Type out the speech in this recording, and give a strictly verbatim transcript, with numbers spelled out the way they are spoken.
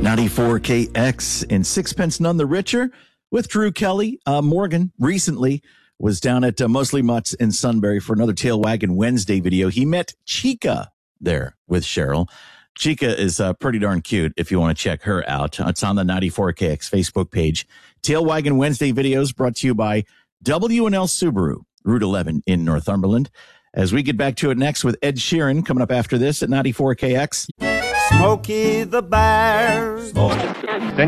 ninety-four K X and Sixpence None the Richer with Drew Kelly. Uh, Morgan recently was down at uh, Mostly Mutts in Sunbury for another Tail Waggin' Wednesday video. He met Chica there with Cheryl. Chica is uh, pretty darn cute if you want to check her out. It's on the ninety-four K X Facebook page. Tail Waggin' Wednesday videos brought to you by W and L Subaru, Route eleven in Northumberland. As we get back to it next with Ed Sheeran coming up after this at ninety-four K X. Smokey the Bear.